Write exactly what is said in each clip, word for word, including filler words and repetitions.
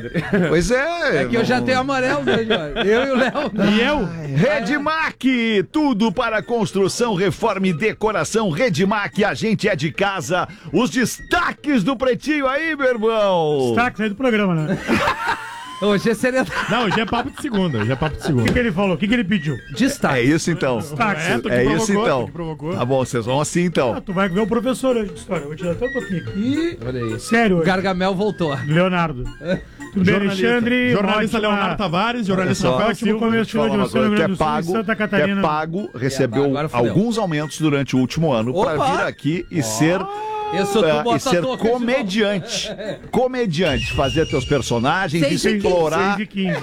Alexandre. Pois é. É que eu já tenho amarelo, né, Jorge? Eu e o Léo. E eu? Redmac, tudo para construção, reforma e decoração. Redmac, a gente é de casa. Os destaques do Pretinho aí, meu irmão. Destaque aí do programa, né? Hoje é seriedade. Não, hoje é papo de segunda, hoje é papo de O segunda. que, que ele falou? O que, que ele pediu? Destaque. É isso então. Destaque. É, tu que É provocou, isso então. tu que provocou. Tá bom, vocês vão assim Ah, então. tu vai ver o professor hoje de história. Eu vou te dar até um pouquinho aqui. Olha aí. Sério, O hoje. Gargamel voltou. Leonardo. Tudo bem, Jornalista, Alexandre? jornalista Ótima- Leonardo Tavares, jornalista Olha só. Rafael Ótimo Silva. começo de Fala hoje uma você no coisa, Rio que Grande é do Sul e pago, Santa que é Catarina. pago, recebeu agora fudeu. alguns aumentos durante o último ano para Opa! vir aqui e ser Isso tu é, bota e ser a tua aqui de comediante. Comediante, fazer teus personagens, Seis e explorar. seis e quinze.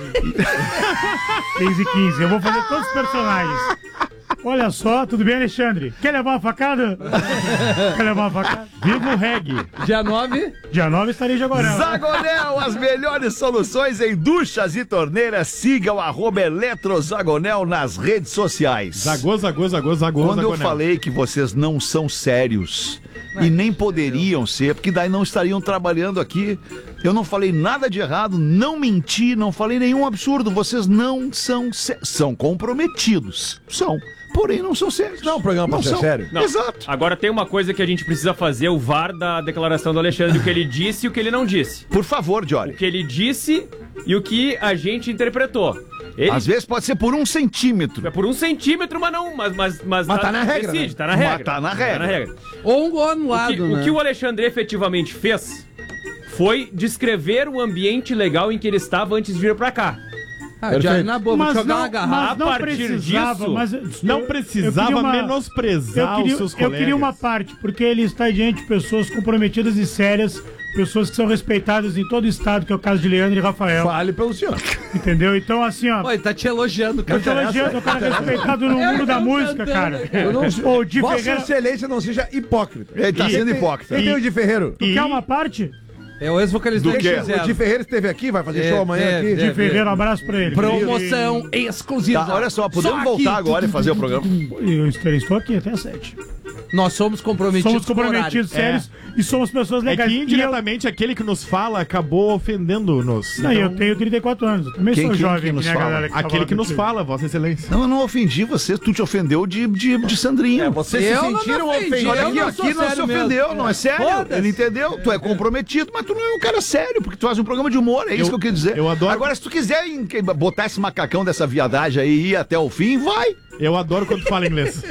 seis e quinze. Eu vou fazer todos os personagens. Olha só, tudo bem, Alexandre? Quer levar uma facada? Quer levar uma facada? Viva o reggae. novo. Dia nove. Dia nove estarei em Jaguarão. Zagonel, as melhores soluções em duchas e torneiras. Siga o arroba Eletrozagonel nas redes sociais. Zagô, zagô, zagô, zagô, Quando eu zagonel. falei que vocês não são sérios e nem poderiam ser, porque daí não estariam trabalhando aqui. Eu não falei nada de errado, não menti, não falei nenhum absurdo. Vocês não são sé- são comprometidos. São. Porém, não são sérios. Não, o programa pode ser são. sério. Não. Exato. Agora tem uma coisa que a gente precisa fazer, o V A R da declaração do Alexandre, o que ele disse e o que ele não disse. Por favor, O Jory. que ele disse e o que a gente interpretou. Ele Às vezes pode ser por um centímetro. é por um centímetro, mas não. Mas, mas, mas, Mas tá na regra, decide, né? tá na regra. Mas tá na regra. Ou um gol O, que, anulado, o né? que o Alexandre efetivamente fez foi descrever o ambiente legal em que ele estava antes de vir pra cá. Ah, já, na boa, vou Mas jogar não, uma garrafa. mas não A partir precisava, disso, mas Não eu- precisava eu queria uma- menosprezar eu queria, os seus eu colegas. queria uma parte, porque ele está diante de pessoas comprometidas e sérias, pessoas que são respeitadas em todo o estado, que é o caso de Leandro e Rafael, Fale pelo senhor. entendeu? Então, assim, ó, Pô, ele tá te elogiando, eu cara. tô elogiando o cara respeitado no mundo da eu música, cantando, cara. cara. Eu não Ô, Di Vossa Ferreira, Excelência não seja hipócrita. Ele tá E- sendo e- hipócrita. Quem tem o Di Ferreiro? tu E- quer uma parte? É o ex-vocalista Do do quê? X O zero. Di Ferreiro esteve aqui, vai fazer É, show amanhã é, aqui. é. Di Ferreira, um abraço pra ele. Promoção exclusiva. Tá, olha só, podemos Só voltar aqui. agora e fazer o programa. Eu estou estou aqui até às sete. Nós somos comprometidos Somos comprometidos, com o horário. sérios, e somos pessoas É legais. que E eu- indiretamente aquele que nos fala acabou ofendendo-nos. Não, eu Então, tenho trinta e quatro anos, eu também Quem- sou quem jovem, que que nos nem a fala? galera que tá aquele falando que nos contigo. fala, Vossa Excelência. Não, eu não ofendi você, tu te ofendeu de, de, de Sandrinho. É, vocês se Eu não me sentiram ofendi, ofendidos. Olha eu aqui, não sou aqui não se sério ofendeu, mesmo. não é sério. Foda-se. Ele entendeu? Tu é comprometido, mas tu não é um cara sério, porque tu faz um programa de humor, é isso Eu- que eu quis dizer. eu adoro- Agora, se tu quiser em- botar esse macacão dessa viadagem aí e ir até o fim, vai. Eu adoro quando tu fala inglês.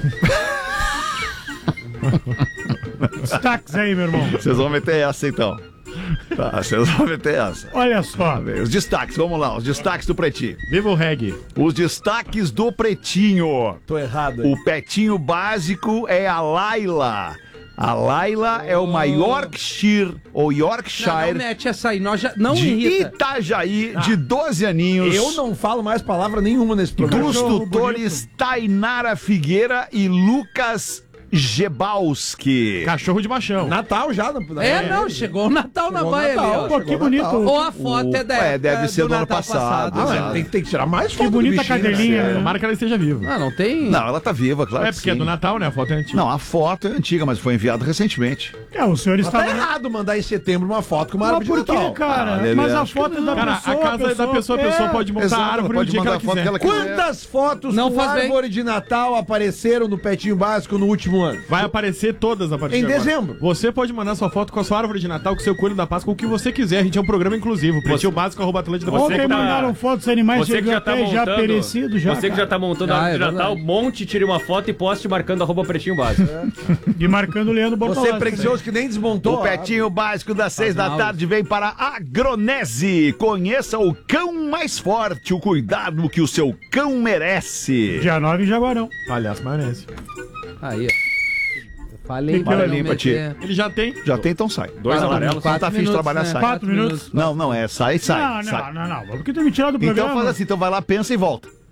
Destaques aí, meu irmão. Vocês vão meter essa então. Tá, vocês vão meter essa. Olha só. Os destaques, vamos lá, os destaques do Pretinho. Viva o reggae. Os destaques do Pretinho. Tô errado aí. O petinho básico é a Laila. A Laila é uma Yorkshire, ou Não, não Yorkshire, mete essa aí, nós já... Não de irrita. Itajaí, de doze aninhos. Eu não falo mais palavra nenhuma nesse programa. Dos Cachorro tutores Tainara Figueira e Lucas Gebalski. Cachorro de machão. Natal já. No, É, não, chegou o Natal na Chegou o baia Natal, ali, Pô, ó. que chegou bonito. Natal. Ou a foto é da É, deve época ser do ano Natal passado. Ah, Exato. mas tem, tem que tirar mais Que foto do bonita bichinho, cadelinha, né? né? Tomara que ela esteja viva. Ah, não tem... Não, ela tá viva, claro É que porque é sim. do Natal, né? A foto é antiga. Não, a foto é antiga, mas foi enviada recentemente. É, o senhor Mas tá estava... errado mandar em setembro uma foto com uma Mas árvore de por que, Natal. cara? Ah, Lelê, Mas a acho que foto é da Cara, pessoa. a casa é da pessoa, a pessoa é. pode montar Exato, a ela árvore no pode dia que mandar ela a foto quiser. que ela quiser. Quantas fotos Não com faz bem. árvore de Natal apareceram no Petinho Básico no último ano? Vai aparecer todas a partir Em de agora. dezembro. Você pode mandar sua foto com a sua árvore de Natal, com o seu coelho da Páscoa, com o que você quiser. A gente é um programa inclusivo. Pretinho básico, arroba Atlântida. Você Ontem que tá- mandaram fotos dos animais Você que já tá até já montando, perecido já, você que já cara. tá montando a Ah, árvore é de Natal, verdade. monte, tire uma foto e poste marcando arroba Pretinho Básico. E marcando o Leandro Bortolassi. Você é preguiçoso que nem desmontou. O Petinho Básico das seis da mal. tarde vem para Agronese. Conheça o cão mais forte, o cuidado que o seu cão merece. Dia nove em Jaguarão. Palhaço maionese. Aí, ó. Eu falei Olha pra ali não pra ti. meter... Ele já tem. Já tem, então sai. Dois Quatro- amarelos. Não tá afim de trabalhar, né? sai. Quatro minutos. Não, não, é sai, sai. Não, sai. não, não, não. Por que tu me tirar do Então programa? faz assim, então vai lá, pensa e volta.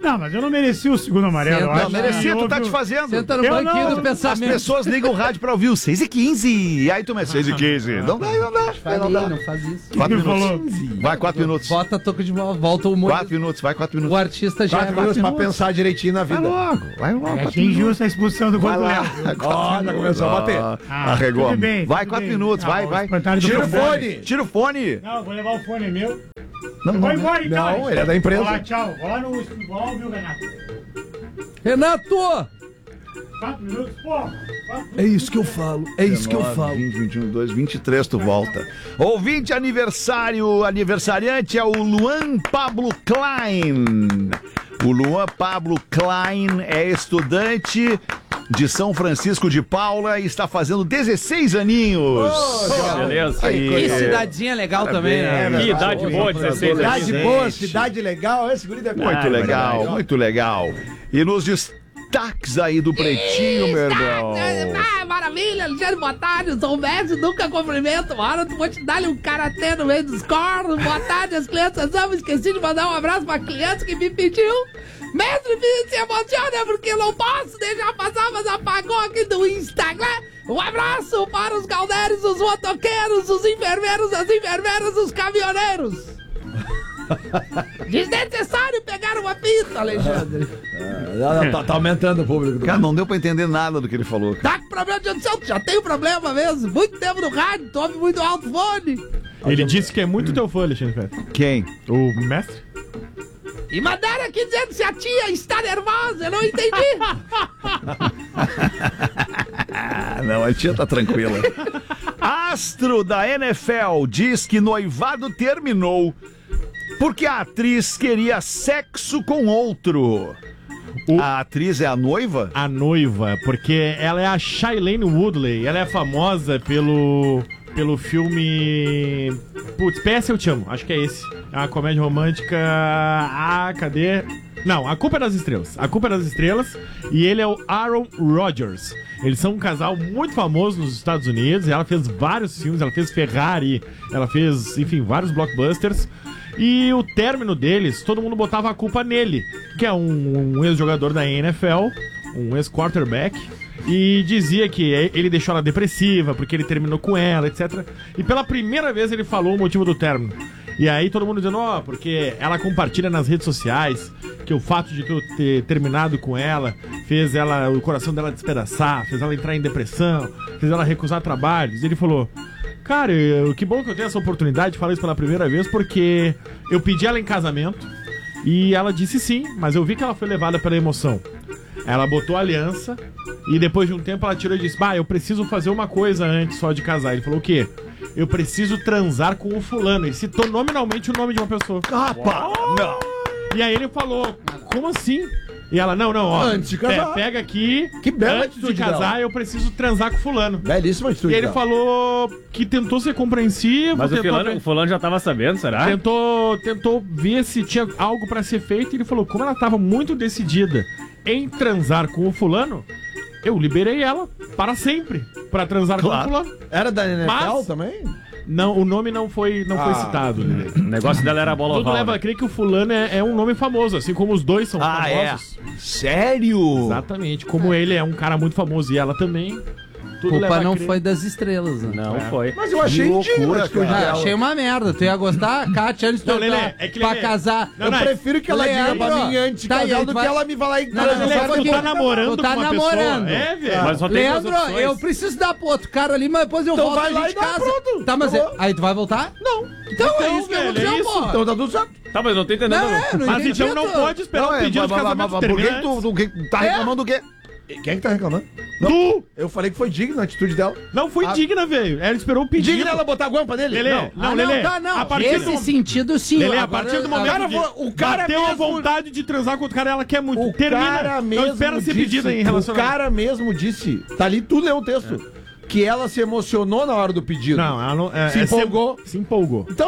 Não, mas eu não mereci o segundo amarelo. Senta, eu acho Não, merecia, que tu tá houve te o- fazendo. Senta no Eu banquinho não, do as As pensamento. pessoas ligam o rádio pra ouvir o seis e quinze. E aí tu me seis e quinze. Não dá, não dá. Falei, Não dá. não faz isso. Quatro Ele falou. minutos. Vai, quatro minutos. Bota toco de volta, volta o humor. Quatro minutos, vai, quatro O minutos. artista já Quatro é minutos pra bacana. pensar direitinho na Vai vida. logo, vai logo. Eu quatro achei injusta a expulsão do Vai Gordo lá. Léo. Ó, já começou a bater. Ah, Arregou. tudo bem, Vai, tudo quatro bem. minutos, Ah, vai, os vai. comentários do Tira o Cambone. fone. Tira o fone. Não, vou levar o fone, é meu. Não, Eu vou não, embora então. Não, ele é da empresa. Vou lá, tchau. Vou lá no vou lá ouvir o Renato. Renato! Quatro minutos, porra. Quatro É isso que eu falo, é isso que eu falo. vinte, vinte e um, dois, vinte e três, tu volta. Ouvinte aniversário, aniversariante é o Luan Pablo Klein. O Luan Pablo Klein é estudante de São Francisco de Paula e está fazendo dezesseis aninhos. Beleza. Aí, Que cidadezinha legal também, né? Que idade boa, dezesseis anos. Cidade boa, cidade legal, esse guri é Muito legal, muito legal. E nos destaques aí do Pretinho, meu irmão. Ah, maravilha, Alexandre, boa tarde. Sou o Messi, nunca cumprimento. Uma hora tu vou te dar-lhe um karatê no meio dos cornos. Boa tarde, as crianças amam. Esqueci de mandar um abraço pra criança que me pediu. Mestre, se emociona porque eu não posso deixar passar, mas apagou aqui do Instagram. Um abraço para os galdeiros, os motoqueiros, os enfermeiros, as enfermeiras, os caminhoneiros. Desnecessário pegar uma pista, Alexandre. Ah, tá, tá aumentando o público. Cara, não deu pra entender nada do que ele falou. Tá com problema de audição, tu já tem um problema mesmo. Muito tempo no rádio, tu ouve muito alto fone. Ele disse que é muito teu fã, Alexandre Fetter. Quem? O mestre? E mandaram aqui dizendo se a tia está nervosa, eu não entendi. Ah, não, a tia tá tranquila. Astro da N F L diz que noivado terminou porque a atriz queria sexo com outro. O- A atriz é a noiva? A noiva, porque ela é a Shailene Woodley. Ela é famosa pelo pelo filme... Putz, P S Eu Te Amo, acho que é esse. É uma comédia romântica... Ah, cadê? Não, A Culpa é das Estrelas. A Culpa é das Estrelas. E ele é o Aaron Rodgers. Eles são um casal muito famoso nos Estados Unidos. Ela fez vários filmes, ela fez Ferrari, ela fez, enfim, vários blockbusters. E o término deles, todo mundo botava a culpa nele, que é um, um ex-jogador da N F L, um ex-quarterback, e dizia que ele deixou ela depressiva porque ele terminou com ela, etcétera. E pela primeira vez ele falou o motivo do término. E aí todo mundo dizendo, ó, oh, porque ela compartilha nas redes sociais que o fato de tu ter terminado com ela fez ela, o coração dela despedaçar, fez ela entrar em depressão, fez ela recusar trabalhos. E ele falou... Cara, eu, que bom que eu tenho essa oportunidade de falar isso pela primeira vez, porque eu pedi ela em casamento e ela disse sim, mas eu vi que ela foi levada pela emoção. Ela botou a aliança e depois de um tempo ela tirou e disse, bah, eu preciso fazer uma coisa antes só de casar. Ele falou, o quê? Eu preciso transar com o fulano. E citou nominalmente o nome de uma pessoa. Ah, pá, não. E aí ele falou, como assim? E ela, não, não, ó. Antes de casar. pe- Pega aqui, Que bela antes de atitude casar dela. eu preciso transar com o fulano. Belíssima atitude. E ele dela. falou que tentou ser compreensivo, Mas o tentou, fulano, ver- o fulano já tava sabendo, será? tentou, tentou ver se tinha algo pra ser feito. E ele falou, como ela tava muito decidida em transar com o fulano, eu liberei ela para sempre pra transar Claro. com o fulano. Era da N F L Mas- também? Não, o nome não foi, não foi Ah. citado. Lelê. O negócio dela era bola Tudo oval, leva né? a crer que o fulano é, é um nome famoso, assim como os dois são Ah, é? famosos. Sério? Exatamente. Como ele é um cara muito famoso e ela também. Tudo leva Culpa a não crer. foi das estrelas, né? Não É. foi. Mas eu achei Que indigno loucura, a atitude cara. Ah, dela. achei uma merda. Tu ia gostar, Kátia, antes de Não, tu Lelê, entrar é que pra Lelê- casar. Não, Eu não, prefiro que ela diga pra Leandro, mim antes de tá aí, casar aí do tu que vai- ela me falar em Não, não, Lelê, só um tu pouquinho. tá namorando Tu tá com uma namorando. pessoa. É, velho. Mas só tem duas Leandro, opções. eu preciso dar pro outro cara ali, mas depois eu Então volto vai e a lá gente e dá, casa. pronto. Tá, mas Acabou. é- aí tu vai voltar? Não. Então, é Então, isso que velho, aconteceu, é isso. porra. Então tá tudo certo. Tá, mas eu não tô entendendo. Não, é, não Mas entendi. então não tu- pode esperar o é, pedido de mas- mas- casamento mas- por que terminar que tu, antes. tu que- tá reclamando do quê? Quem é que tá reclamando? Tu! Eu falei que foi digna a atitude dela. Não foi Ah. digna, velho. Ela esperou o pedido. Digna ela botar a guampa nele? Lelê, Não. não, Ah, Lelê. tá, não. A partir Nesse do... sentido, sim. Lelê, a Agora- partir do momento cara, que o cara bateu a mesmo- vontade de transar com outro cara, ela quer muito. O Termina. cara mesmo Não espera ser disse, pedida em o relacionamento. cara mesmo disse, tá ali, tu leu o texto, que ela se emocionou na hora do pedido. Não, ela não... É, Se é empolgou. Se, se empolgou. Então,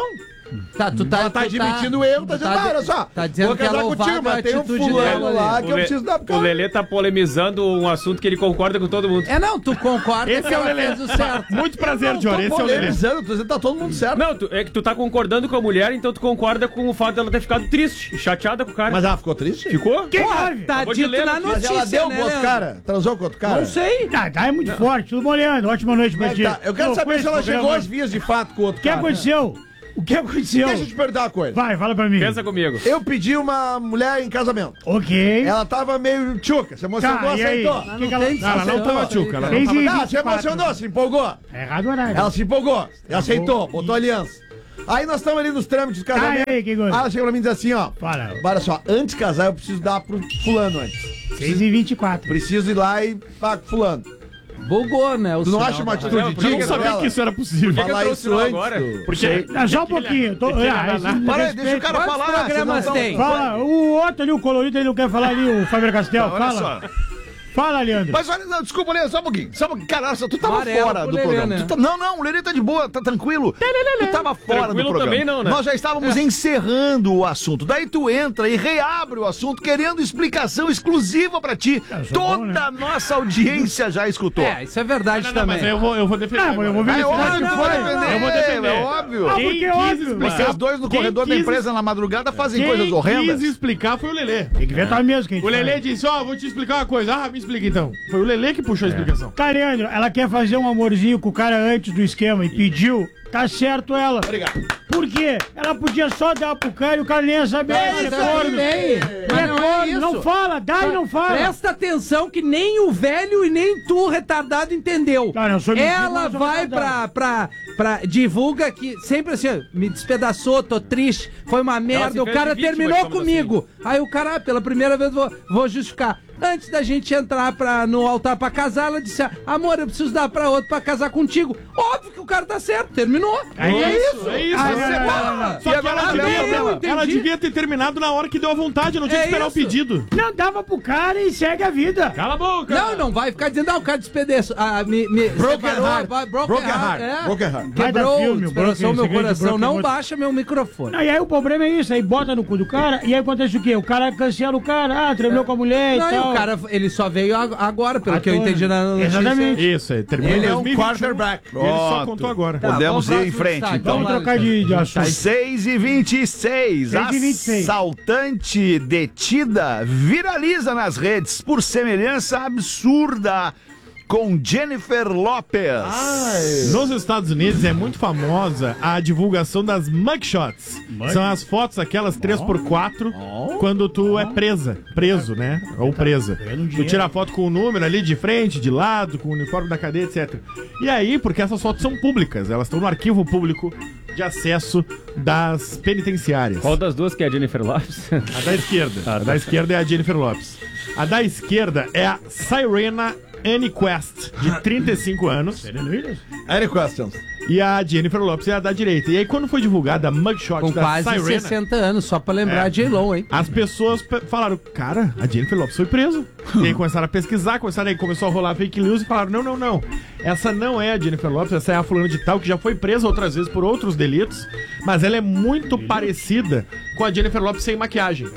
Tá, tu tá, Ela tá tu admitindo o erro, tá dizendo, ah, olha só, tá dizendo vou que é casar louvável contigo, mas a tem um atitude fulano dela lá ali. que eu Le- preciso dar o Lelê tá polemizando um assunto que ele concorda com todo mundo. É, não, tu concorda Esse que é o ela Lelê. fez o certo. Muito prazer, Jory. Esse é o Lelê. polemizando, tô dizendo que tá todo mundo certo. Não, tu- é que tu tá concordando com a mulher, então tu concorda com o fato dela ter ficado triste, chateada com o cara. Mas ela ficou triste? Ficou? Que grave? Tá Acabou de dito ler na aqui. Mas notícia, ela deu né, com outro Leandro? cara? Transou com outro cara? Não sei. Tá, tá, é muito forte. Tudo bom, Leandro? Ótima noite pra Mas ti. tá, eu quero Pô, saber com se ela esse chegou programa- às vias de fato com outro O que cara. aconteceu? O que aconteceu? Deixa eu te perguntar uma coisa. Vai, fala pra mim. Pensa comigo. Eu pedi uma mulher em casamento. Ok. Ela tava meio tchuca, se emocionou, Tá, e aí? aceitou. O que que ela... tem Não, ela não tava tchuca. Ela não Seis tava... e Ah, vinte se e quatro. emocionou, se empolgou. É errado o horário. Ela se empolgou, ela aceitou, bom. botou aliança. Aí nós estamos ali nos trâmites de casamento. Ah, e aí, que coisa? Aí ela chega pra mim e diz assim, ó. Fala. Olha só, antes de casar eu preciso dar pro fulano antes. seis e vinte e quatro. Preciso ir lá e pagar pro fulano. Bugou, né? O Tu não sinal acha uma da- atitude Eu não digna Eu não sabia dela? que isso era possível. que Falar eu isso trouxe antes agora? do- Porque... Não, só um pouquinho. Eu Tô... Tem que- Ah, esse Para aí, respeito. deixa o cara Quantos falar. programas vocês não tem? tão- Fala, o outro ali, o colorido, ele não quer falar ali, o Faber Castell. Olha Fala. só. Fala, Leandro. Mas olha, não, desculpa, Lelê, só um pouquinho. Só um pouquinho. Cara, olha só, tu tava Amarelo fora pro do Lelê, programa. né? Tu tá- Não, não, o Lelê tá de boa, tá tranquilo. Tu tava fora Tranquilo do programa. também não, né? Nós já estávamos encerrando o assunto. Daí tu entra e reabre o assunto querendo explicação exclusiva pra ti. Eu sou Toda bom, né? a nossa audiência já escutou. É, isso é verdade Não, não, também. mas eu vou, eu vou defender. Ah, eu vou agora. ver É se óbvio acha que que vai foi. defender. Eu vou defender. É óbvio. Ah, Quem porque é quis óbvio. explicar- Vocês dois no Quem corredor da quis- empresa na madrugada fazem Quem coisas horrendas. quis explicar foi o Lelê. Tem que ver tua mesmo, quem O Lelê disse, ó, vou te explicar uma coisa. Ah, me explica então. Foi o Lelê que puxou a explicação. Tá, Leandro, ela quer fazer um amorzinho com o cara antes do esquema e pediu. Tá certo ela. Obrigado. Por quê? Ela podia só dar pro cara e o cara nem ia saber. É, Ele é isso aí, corno. bem. Ele Mas é não é corno, isso. não fala, dá e não fala. Presta atenção que nem o velho e nem tu, retardado, entendeu. Cara, eu sou mentira, Ela mas eu sou vai pra, retardado. pra, pra... Divulga que sempre assim, ó, me despedaçou, tô triste, foi uma merda, se o fez cara de vítima, terminou digamos comigo. Aí o cara, ah, pela primeira vez, vou, vou justificar. Antes da gente entrar pra, no altar pra casar, ela disse, amor, eu preciso dar pra outro pra casar contigo. Óbvio que o cara tá certo, terminou. É isso. É isso. Ah, Você- não, não, não, não. Só que ela agora devia, eu ela, entendi. ela devia ter terminado na hora que deu a vontade, não tinha É que esperar isso. o pedido. Não, dava pro cara e segue a vida. Cala a boca! Não, não vai ficar dizendo, ah, o cara despedaçou. Ah, me, me Broken separou, heart. vai- broken, Broken heart. heart. É. Broken heart. Vai dar Quebrou, filme, o despedaçou Broken- meu segredo de coração. Broken Não Heart. baixa meu microfone. Não, e aí o problema é isso, aí bota no cu do cara e aí acontece o quê? O cara cancela o cara, ah, terminou com a mulher Não, e e tal. o cara, ele só veio ag- agora, pelo À que eu toa. entendi na notícia. Exatamente. Isso, é, terminou Ele em é um dois mil e vinte e um. quarterback. E ele só Pronto. contou agora. Tá, Podemos vamos ir em pro frente, destaque, então. Vamos lá, trocar de, de assunto. seis e vinte e seis. seis e vinte e seis. Assaltante detida viraliza nas redes por semelhança absurda com Jennifer Lopez. Nos Estados Unidos é muito famosa a divulgação das mugshots. São as fotos, aquelas três por quatro, quando tu é presa, preso, né? Ou presa. Tu tira a foto com o número ali de frente, de lado, com o uniforme da cadeia, etcétera. E aí, porque essas fotos são públicas, elas estão no arquivo público de acesso das penitenciárias. Qual das duas que é a Jennifer Lopes? A da esquerda. A da esquerda é a Jennifer Lopes. A da esquerda é a Sirena Anyquest, de trinta e cinco anos. Any questions? E a Jennifer Lopes é a da direita. E aí, quando foi divulgada a mugshot Com da quase Sirena, sessenta anos, só pra lembrar a J-Lo, hein? as pessoas pe- falaram, cara, a Jennifer Lopes foi presa. E aí começaram a pesquisar, começaram aí, começou a rolar fake news e falaram, não, não, não. Essa não é a Jennifer Lopes, essa é a fulana de tal, que já foi presa outras vezes por outros delitos, mas ela é muito parecida com a Jennifer Lopes sem maquiagem.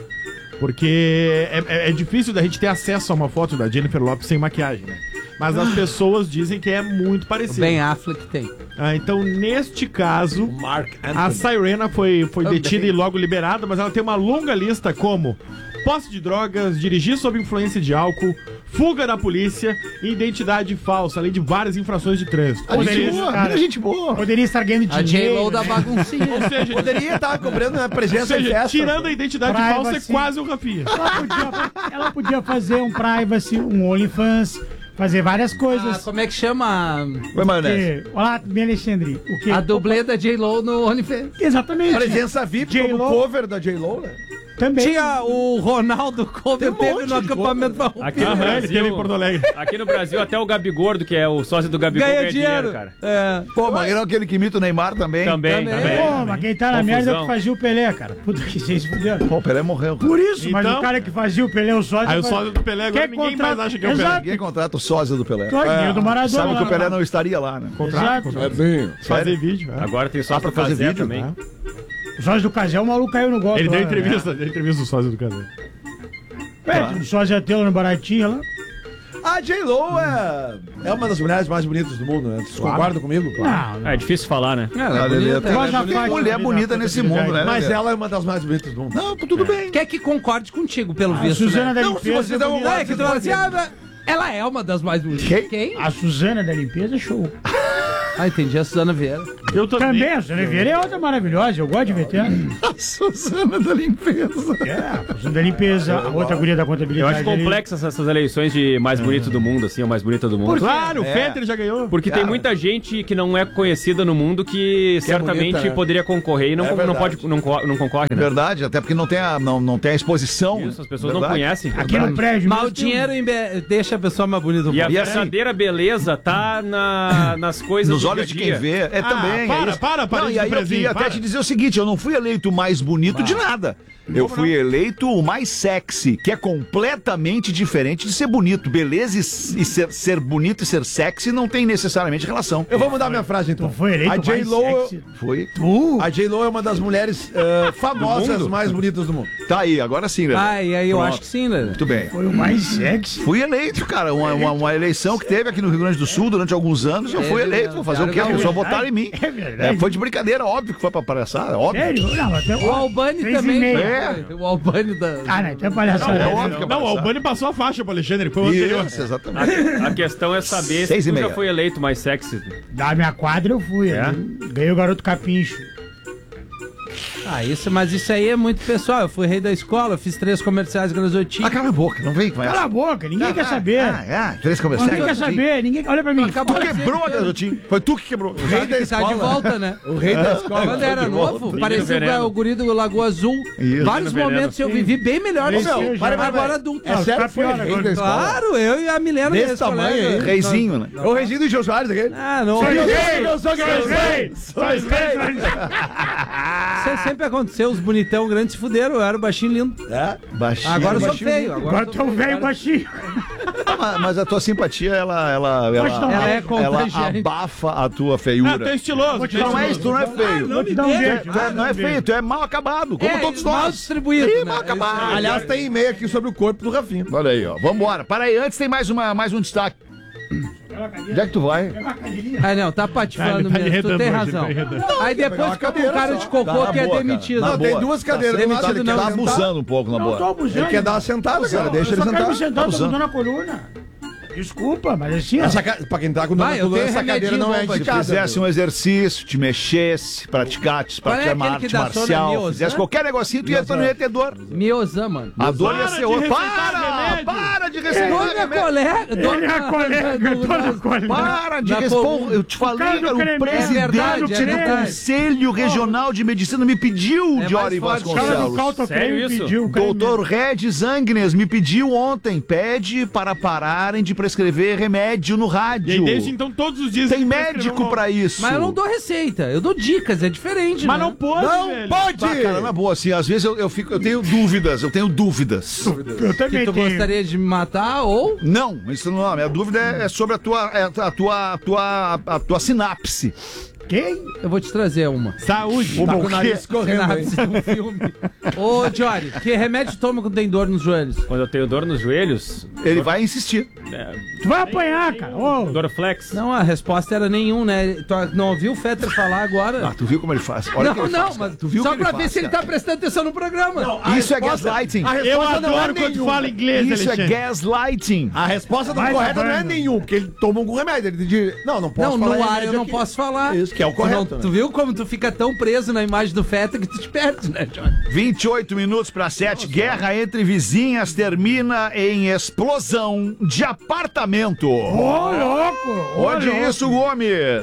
Porque é, é- é difícil da gente ter acesso a uma foto da Jennifer Lopes sem maquiagem, né? Mas as pessoas dizem que é muito O parecida. Ben Affleck tem. Ah, então, neste caso, Mark a Anthony. Sirena foi, foi Também. detida e logo liberada, mas ela tem uma longa lista como posse de drogas, dirigir sob influência de álcool, fuga da polícia e identidade falsa, além de várias infrações de trânsito. A Ou gente seja, boa, cara. muita gente boa. Poderia estar ganhando A dinheiro. J-Lo da né? baguncinha. ou seja, Poderia estar cobrando a ou presença em seja, festa. tirando a identidade Privacy. falsa é quase o Rafinha. Ela podia, ela podia fazer um privacy, um OnlyFans, fazer várias Ah, coisas. como é que chama Foi maionese. Porque- Olá, bem Alexandre. O quê? a dublê da J-Lo no OnlyFans? Exatamente. Presença V I P como J-Lo. cover da J-Lo, né? Também. Tinha o Ronaldo Cover, Tem um teve monte no de acampamento cover. Aqui no Aham, ele Brasil, teve em Porto Alegre. aqui no Brasil até o Gabi Gordo, que é o sócio do Gabigol, ganha dinheiro. cara. É. Pô, mas não é aquele que imita o Neymar também. Também, Também. também. Pô, mas quem tá na Confusão. merda é o que fazia o Pelé, cara. Puta que vocês fuderam. Pô, o Pelé morreu. Por isso, mas Então- o cara que fazia o Pelé, o sódio. Aí o sódio do Pelé agora Quer ninguém contratar- mais acha que é o Exato. Pelé. Ninguém contrata o sósia do Pelé. Claro, dinheiro do Maradona. Sabe que o lá. Pelé não estaria lá, né? Contrato, Exato. contrato. Fazer vídeo. é. Agora tem só Ah, pra pra fazer fazer vídeo, também. O sócio do Casé, o maluco caiu no golpe. Ele lá, deu né? entrevista, deu entrevista do sócio do casal. É, o sócio é teu no baratinho lá. A J-Lo é, é uma das mulheres mais bonitas do mundo, né? Vocês concordam comigo? Não, não. É difícil falar, né? Ela é Olha, bonita, tem ela é Gosta da bonita. faixa mulher ali bonita da nesse fertilidade. mundo, né? Mas ela é uma das mais bonitas do mundo. Não, tudo bem. Quer que concorde contigo, pelo A visto, Suzana né? da Não, se limpeza. você é der um bonita. É, que tu fala assim, ah, mas ela é uma das mais bonitas. Quem? Quem? A Suzana da limpeza é show. Ah, entendi, a Suzana Vieira. Eu tô Também, a Suzana Vieira é outra maravilhosa. Eu gosto de ver ela. A Suzana da limpeza. É, a Suzana da limpeza, a outra guria da Eu contabilidade. acho complexas essas eleições de mais bonito do mundo, assim, a mais bonita do mundo. Claro, o É. Fetter já ganhou. Porque tem muita gente que não é conhecida no mundo que, certamente bonita, né? poderia concorrer e não, É não, verdade. pode, não, co- não concorre, né? Verdade, até porque não tem a, não, não tem a exposição. Isso, as pessoas não Verdade. conhecem. Ali. Aqui no prédio. Mas o mesmo tem um- dinheiro embe- deixa a pessoa mais bonita do E a mundo. E assim- verdadeira beleza tá na- nas coisas Nos do olhos de dia a quem dia. vê, é Ah, também. para, é isso. para, para Não, de e aí eu prezinho, queria até para. te dizer o seguinte: eu não fui eleito o mais bonito de nada. Eu fui eleito o mais sexy, que é completamente diferente de ser bonito. Beleza e, e ser, ser bonito e ser sexy não tem necessariamente relação. Eu vou mudar minha frase então. Tu foi eleito A mais J-Lo, sexy. Foi. Tu? a J-Lo é uma das mulheres eh, famosas mundo? mais bonitas do mundo. Tá aí, agora sim, né? Ah, e aí eu Pronto. acho que sim, né? Muito bem. Foi o mais sexy. Fui eleito, cara. Uma, uma, uma eleição que teve aqui no Rio Grande do Sul durante alguns anos. Eu fui É, eleito. Vou fazer o quê? As é pessoas verdade. votaram em mim. É verdade. É, foi de brincadeira, óbvio que foi pra palhaçada, óbvio. Sério? Não, até O Albani Três e também. meia. É. foi. O Albani da. Ah, não, até palhaçada. É óbvio que é Não, o palhaçada. Albani passou a faixa pro Alexandre, foi o anterior. Isso, exatamente. A questão é saber Seis se e tu já meia. foi eleito mais sexy. Da minha quadra eu fui. É? né? Ganhei o garoto capincho. Ah, isso, mas isso aí é muito pessoal. Eu fui rei da escola, eu fiz três comerciais gratuitos. Ah, cala a boca, não vem com essa. Cala a boca, ninguém quer saber. Ah, é, três comerciais. Ninguém quer saber, ninguém. Olha pra mim. Acabou Tu de quebrou, ser- garotinho. Foi tu que quebrou. O rei da que tá escola. de volta, né? O rei da escola. Quando era de volta. novo, Menino parecia veneno. o guri do Lagoa Azul. Isso. Vários Menino momentos eu vivi bem melhor do Esse que eu eu. já- Agora adulto. É sério que foi pior rei agora. da escola? Claro, eu e a Milena. Desse minhas tamanho colegas. aí? Reizinho, né? É o Reginho do Jô Soares aquele? Ah, não. Sou eu- gay! Eu sou Sou gay! Sou gay! Isso sempre aconteceu, os bonitão grandes se fuderam, eu era o baixinho lindo. É? Baixinho. Agora eu sou baixinho. feio. Agora, Agora eu tu sou é um velho feio. baixinho. Ah, mas- Mas a tua simpatia, ela, ela, ela, Pode dar um Ela é ela contagiante. abafa a tua Ah, tu é feiura. estiloso. Vou te tu é dar um Não é estiloso. isso, tu não é feio. Vou te dar um me beijo. Tu é- não é feio, tu é mal acabado, como É, todos mal nós. distribuído, Ih, né? mal acabado. Aliás, tem e-mail aqui sobre o corpo do Rafinha. Olha aí, ó. Vambora. Para aí, antes tem mais, uma, mais um destaque. Onde é que tu vai? Ah, não, tá Tá, patifando ele tá mesmo, tu enredando tem hoje, razão. ele tá enredando. Aí pegar depois uma fica com cadeira cara só. de cocô Tá, na que é boa, cara. demitido. Na Não, boa. tem duas cadeiras do demitido lado, ele não, quer Tá sentar. abusando um pouco, na Não, tô boa. abusando. Ele quer dar uma sentada, cara. Deixa ele Eu só quero sentar. me sentar, tô abusando. dando a coluna. Desculpa, mas assim, ó. Essa ca... Pra quem tá com dor Vai, na eu coluna, tenho essa cadeira não é remedinho bom pra Se indicada. fizesse um exercício, te mexesse, praticasse, Qual é praticar uma aquele arte que dá sono, marcial, Miozan? fizesse qualquer negocinho, tu ia, tu não ia ter dor. Miozan, mano. A dor ia Para ser de outra. receitar Para! remédio. Para de receitar Dona remédio. colega. Ele é a colega, do- dona do- colega. Para de Na responder. coluna. Eu te falei, cara do cara, o creme. presidente É verdade, é do verdade. Conselho Regional de Medicina me pediu, É Diori mais forte. O cara do Vasconcelos. Calto Sério Creme isso? pediu o creme. Doutor Regis Angnes me pediu ontem, pede para pararem de prescrever remédio no E rádio. aí, desde então, todos os dias... Tem ele prescreveu médico um- pra isso. Mas eu não dou receita, eu dou dicas, é diferente, Mas né? não pode, Não velho. pode! Ah, cara, na boa, assim, às vezes eu, eu, fico, eu tenho dúvidas, eu tenho dúvidas. Eu também Que tu tenho. gostaria de me matar ou... Não, isso não, a minha dúvida é, é sobre a tua, é a tua, a tua, a tua sinapse. Quem? Eu vou te trazer uma. Saúde. Tá o com o quê? nariz correndo aí. Sinapse de um filme. Ô, Jory, que remédio toma quando tem dor nos joelhos? Quando eu tenho dor nos joelhos, Ele vai insistir. é, Tu vai apanhar, cara. Ô, Dorflex. Não, a resposta era nenhum, né? Tu não ouviu o Fetter falar agora? Ah, tu viu como ele faz? Olha o que não, ele não, faz, cara. mas Tu viu o só que ele pra ver faz, se ele cara? tá prestando atenção no programa. Isso é resposta- gaslighting. A Eu resposta não é adoro quando tu nenhum. fala inglês, Isso é Alexandre. gaslighting. A resposta do Vai correto não é sabendo. nenhum, porque ele toma algum remédio. Ele diz, não, não posso Não, falar no ar remédio eu não aqui. posso falar. Isso, que é o Tu, não- correto, né? tu viu como tu fica tão preso na imagem do Fetter que tu te perde, né, Johnny? vinte e oito minutos para sete. Guerra entre vizinhas termina em explosão de apartamento. ô, louco. ô, Onde louco. isso, Gomes?